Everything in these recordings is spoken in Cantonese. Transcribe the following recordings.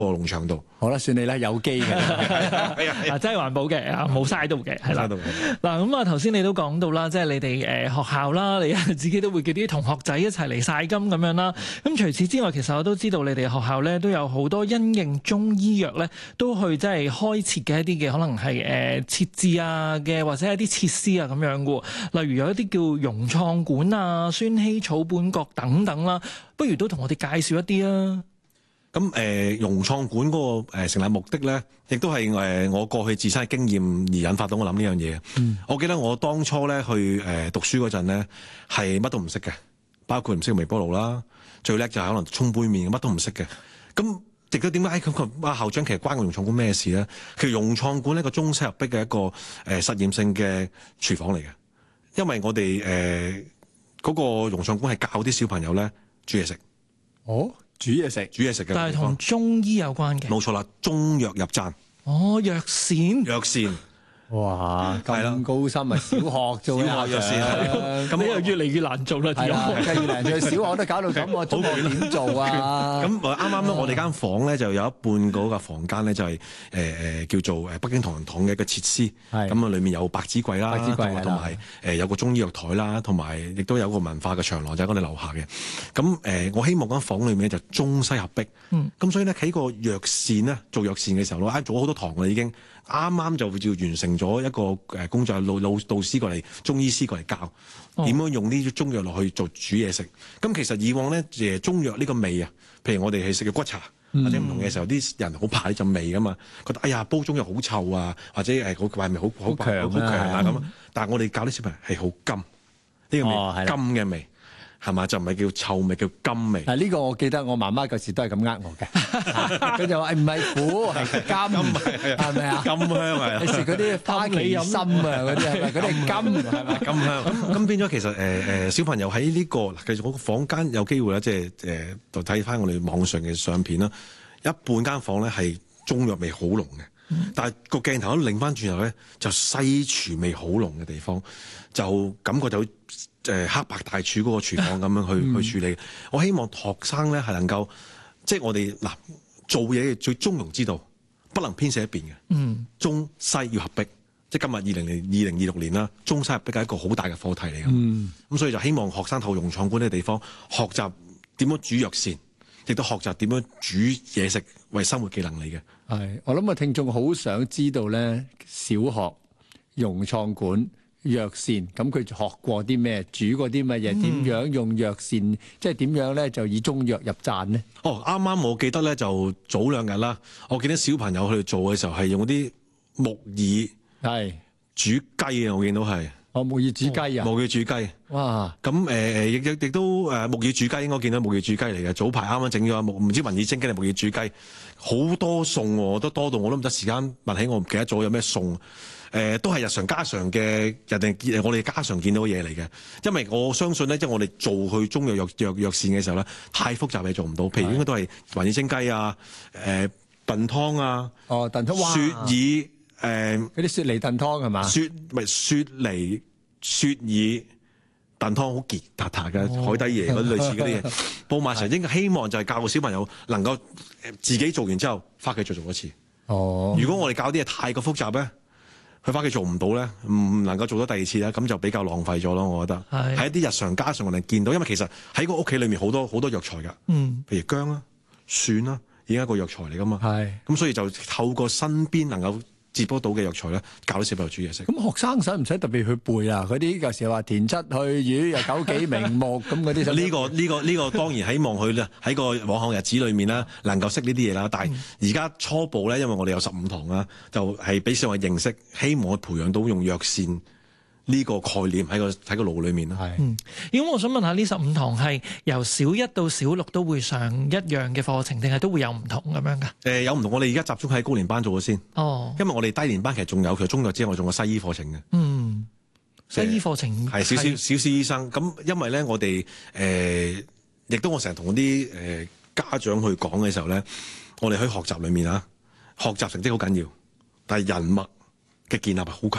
農場度。 好啦，算你啦，有機嘅， 真係環保嘅，冇嘥到嘅，係啦。嗱咁啊，頭先你都講到啦，即係你哋學校啦，你自己都會叫啲同學仔一齊嚟曬金咁樣啦。咁除此之外，其實我都知道你哋學校咧都有好多因應中醫藥咧，都去即係開設嘅一啲嘅可能係設置啊嘅，或者一啲設施啊咁樣嘅。例如有一啲叫融創館啊、孫希草本閣等等啦，不如都同我哋介紹一啲啊。 咁融創館嗰個成立目的咧，亦都係我過去自身嘅經驗而引發到我諗呢樣嘢。我記得我當初咧去讀書嗰陣咧，係乜都唔識嘅，包括唔識微波爐啦，最叻就係可能沖杯麵，乜都唔識嘅。咁亦都點解咁校長其實關個融創館咩事咧？其實融創館呢個中西合璧嘅一個實驗性嘅廚房嚟嘅，因為我哋嗰個融創館係教啲小朋友咧煮嘢食。 哦。煮嘢食嘅， 但係同中醫有關嘅， 冇錯啦，中藥入贊。 哦，藥膳， 哇，咁高深啊！小學做藥膳， 咁你又越嚟越難做啦， 係啦，越嚟越難做。小學都搞到咁，我中學點做啊？ 咁啱啱咧，我哋間房咧就有一半嗰個房間咧就係叫做北京同仁堂嘅一個設施，咁啊裏面有白紙櫃啦，同埋有個中醫藥台啦，同埋亦都有個文化嘅長廊就喺我哋樓下嘅。咁我希望間房裏面就中西合璧。咁所以咧喺個藥膳咧做藥膳嘅時候，我做咗好多堂啦已經。啱啱就要完成咗一個工作，導師過嚟，中醫師過嚟教點樣用呢啲中藥落去做煮嘢食。咁其實以往咧，中藥呢個味啊，譬如我哋係食嘅骨茶或者唔同嘅時候，啲人好怕呢陣味噶嘛，覺得哎呀煲中藥好臭啊，或者係個味好強啊咁。但係我哋教啲小朋友係好甘，呢個味甘嘅味。係嘛？就唔係叫臭味，叫甘味。 呢個我記得我媽媽嗰時都係咁我嘅，佢就話唔係苦係甘，係咪啊？ 甘香係。 你食嗰啲花旗參啊嗰啲係咪？嗰啲甘係咪？ 甘香。咁變咗其實小朋友喺呢個其實我個房間有機會啦，即係就睇翻我哋網上嘅相片啦，一半間房咧係中藥味好濃嘅，但係個鏡頭一擰翻轉頭咧就西廚味好濃嘅地方，就感覺就黑白大廚嗰個廚房咁樣去處理。我希望學生咧係能夠，即係我哋嗱做嘢最中庸之道，不能偏捨一邊嘅。中西要合璧，即係今日2026年啦，中西合璧係一個好大嘅課題嚟嘅。咁所以就希望學生透過融創館呢個地方學習點樣煮藥膳，亦都學習點樣煮嘢食為生活技能嚟嘅。 係，我諗個聽眾好想知道咧，小學融創館。藥膳咁佢學過啲咩？煮過啲乜嘢？點樣用藥膳？即係點樣咧？就以中藥入贊呢？ 啱啱我記得咧，就早2日啦。我見到小朋友去做嘅時候係用啲木耳煮雞啊！我見到係木耳煮雞啊！ 木耳煮雞哇！ 咁亦都木耳煮雞，應該見到木耳煮雞嚟嘅。早排啱啱整咗唔知雲耳蒸雞定木耳煮雞，好多餸喎，都多到我都唔得時間問起，我唔記得咗有咩餸。都係日常家常嘅我哋家常見到嘅嘢嚟嘅，因為我相信咧，即係我哋做去中藥膳嘅時候咧，太複雜你做唔到。譬如應該都係雲耳蒸雞啊、燉湯啊、 燉湯、 雪耳嗰啲雪梨燉湯係嘛？ 雪梨雪耳燉湯好結塔塔嘅海底椰嗰類似嗰啲嘢，煲埋成應該希望就係教個小朋友能夠自己做完之後翻屋企再做一次。如果我哋教啲嘢太過複雜咧，佢翻屋企做唔到咧，唔能夠做到第二次咧，咁就比較浪費咗咯。我覺得係一啲日常家常我哋見到，因為其實喺個屋企裏面好多藥材㗎，譬如薑啦、蒜啦，已經係一個藥材嚟㗎嘛。咁所以就透過身邊能夠接觸到嘅藥材咧，教啲小朋友煮嘢食。 咁學生使唔使特別去背啊？嗰啲有時話田七去魚又九幾名目咁嗰啲。 呢個當然希望佢咧喺個往後日子裏面啦，能夠識呢啲嘢啦。但係而家初步咧，因為我哋有15堂啦，就係俾小朋友認識，希望培養到用藥膳呢個概念喺個腦裏面啦。 咁我想問下，呢15堂係由小1到小6都會上一樣嘅課程，定係都會有唔同咁樣㗎？有唔同， 我哋而家集中喺高年班做咗先。因為我哋低年班其實仲有，其實中藥之外仲有西醫課程嘅。 西醫課程係少少醫生。咁因為咧，我哋亦都我成日同啲家長去講嘅時候咧，我哋喺學習裏面啊，學習成績好緊要，但係人脈嘅建立係好強嘅。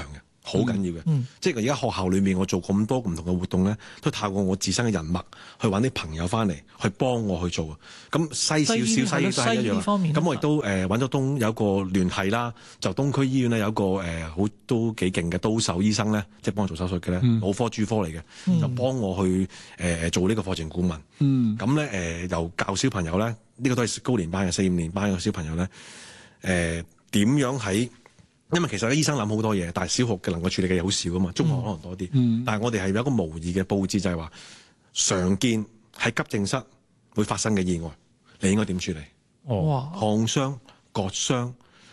好緊要嘅。即係而家學校裏面我做咁多唔同嘅活動咧，都透過我自身嘅人脈去揾啲朋友翻嚟去幫我去做。咁西少少西醫都係一樣。咁我亦都揾咗有一個聯繫啦，就東區醫院咧有一個好都幾勁嘅刀手醫生咧，即係幫我做手術嘅咧，腦科專科嚟嘅，就幫我去做呢個課程顧問。咁咧由教小朋友咧，呢個都係高年班嘅4、5年班嘅小朋友咧，點樣喺？因為其實醫生諗好多嘢，但係小學嘅能夠處理嘅嘢好少啊嘛，中學可能多啲。但係我哋係有一個模擬嘅佈置，就係話常見喺急症室會發生嘅意外，你應該點處理？燙傷、割傷、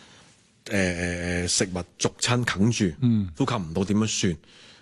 食物逐親啃住，呼吸唔到點樣算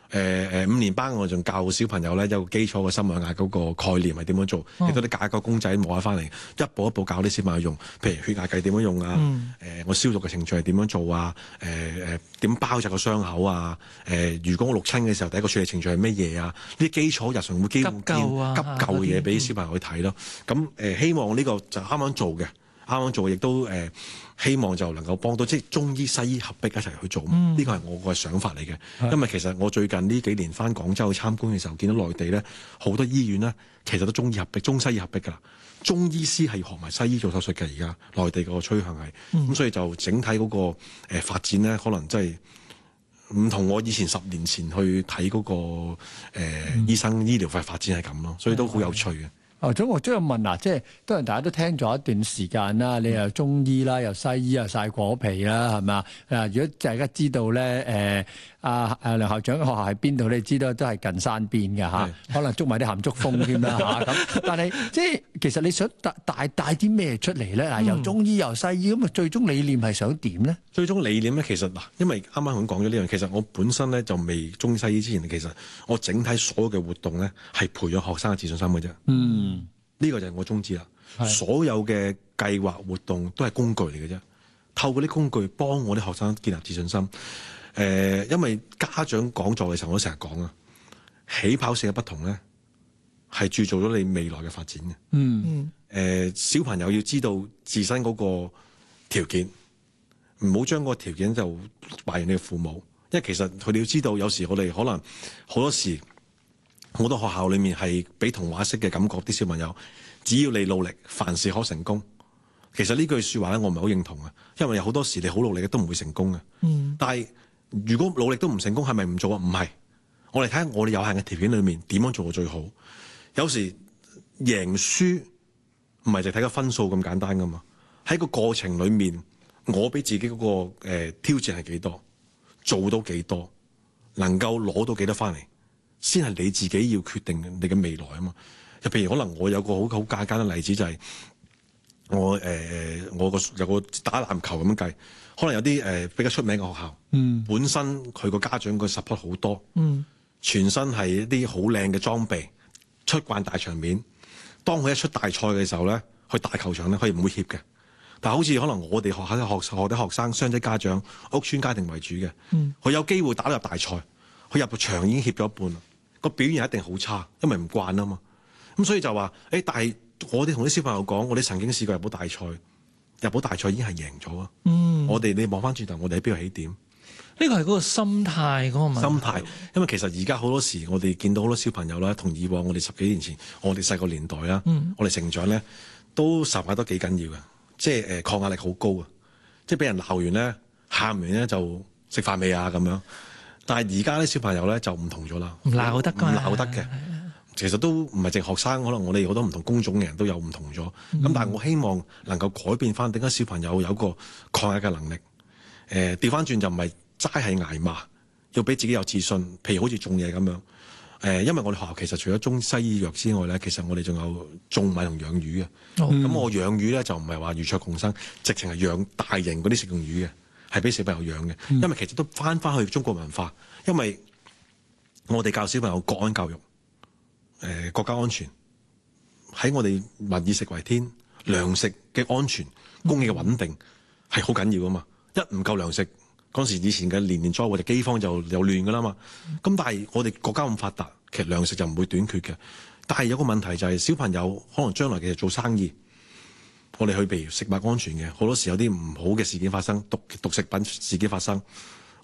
？5年班我仲教小朋友咧有個基礎嘅心外壓嗰個概念係點樣做，亦都啲假個公仔摸下翻嚟，一步一步教啲小朋友用，譬如血壓計點樣用啊？我消毒嘅程序係點樣做啊？點包紮個傷口啊？如果我淥親嘅時候，第一個處理程序係乜嘢啊？呢啲基礎日常會基本急救嘅嘢俾小朋友去睇咯。咁希望呢個就啱啱做嘅，亦都希望就能夠幫到，即係中醫西醫合璧一齊去做。呢個係我個想法嚟嘅。因為其實我最近呢幾年返廣州去參觀嘅時候，見到內地咧好多醫院咧，其實都中醫合璧、中西醫合璧㗎啦。中醫師係學埋西醫做手術嘅，而家內地個趨向係咁，所以就整體嗰個發展咧，可能真係唔同我以前10年前去睇嗰個醫生醫療費發展係咁咯，所以都好有趣嘅。 咁我都有問即係當然大家都聽咗一段時間啦，你又中醫啦，又西醫又曬果皮啦，係咪？如果大家知道咧，梁校長嘅學校喺邊度，你知道都係近山邊嘅嚇，可能捉埋啲鹹竹風添啦嚇咁。但係即係其實你想帶啲咩出嚟咧？又中醫又西醫，咁啊最終理念係想點咧？ 最終理念咧，其實因為啱啱講咗呢樣，其實我本身咧就未中醫西醫之前，其實我整體所有嘅活動咧係培養學生嘅自信心嘅啫。呢個就係我宗旨啦。所有嘅計劃活動都係工具嚟嘅啫，透過啲工具幫我啲學生建立自信心。因為家長講座嘅時候，我都成日講啊，起跑線嘅不同咧，係鑄造咗你未來嘅發展嘅。小朋友要知道自身嗰個條件，唔好將個條件就擺喺你嘅父母，因為其實佢哋要知道，有時我哋可能好多時。好多學校裏面係俾童話式嘅感覺，啲小朋友只要你努力，凡事可成功。其實呢句説話咧，我唔係好認同嘅，因為有好多時你好努力嘅都唔會成功嘅。但係如果努力都唔成功，係咪唔做啊？唔係，我哋睇下我哋有限嘅條件裏面點樣做到最好。有時贏輸唔係就睇個分數咁簡單噶嘛。喺個過程裏面，我俾自己嗰個挑戰係幾多，做到幾多，能夠攞到幾多翻嚟。先係你自己要決定你嘅未來啊嘛！就譬如可能我有個好簡單嘅例子，就係我有個打籃球咁樣計，可能有啲比較出名嘅學校，本身佢個家長個 support 好多，全身係一啲好靚嘅裝備，出慣大場面。當佢一出大賽嘅時候咧，去大球場咧，佢唔會怯嘅。但係好似可能我哋學校啲學生、雙仔家長、屋邨家庭為主嘅，佢有機會打入大賽，佢入到場已經怯咗一半啦。個表現一定好差，因為唔慣啊嘛。咁所以就話，但係我哋同啲小朋友講，我哋曾經試過入到大賽，入到大賽已經係贏咗啊。你望翻轉頭，我哋喺邊度起點？ 呢個係嗰個心態嗰個問題。心態， 因為其實而家好多時，我哋見到好多小朋友啦，同以往我哋10幾年前，我哋細個年代啦，我哋成長咧，都受壓得幾緊要嘅，即係抗壓力好高啊！即係俾人鬧完咧，喊完咧就食飯未啊咁樣。但係而家啲小朋友咧就唔同咗啦，唔鬧得嘅。其實都唔係淨學生，可能我哋好多唔同工種嘅人都有唔同咗。咁但係我希望能夠改變翻，點解小朋友有個抗壓嘅能力？調翻轉就唔係齋係捱罵，要俾自己有自信。譬如好似種嘢咁樣。因為我哋學校其實除咗中西醫藥之外咧，其實我哋仲有種米同養魚嘅。咁我養魚咧就唔係話魚菜共生，直情係養大型嗰啲食用魚嘅。係俾小朋友養嘅，因為其實都翻去中國文化，因為我哋教小朋友國安教育，國家安全喺我哋民以食為天，糧食嘅安全、供應嘅穩定係好緊要噶嘛。一唔夠糧食，嗰時以前嘅年災禍就饑荒就又亂噶啦嘛。咁但係我哋國家咁發達，其實糧食就唔會短缺嘅。但係有個問題就係小朋友可能將來其實做生意。我哋去譬如食物安全嘅，好多時有啲唔好嘅事件發生，毒食品事件發生，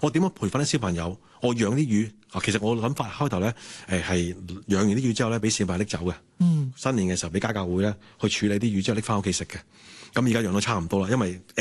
我點樣培訓啲小朋友？我養啲魚其實我諗法開頭咧係養完啲魚之後咧，俾小朋友拎走嘅。新年嘅時候俾家教會咧去處理啲魚之後拎翻屋企食嘅。咁而家養到差唔多啦，因為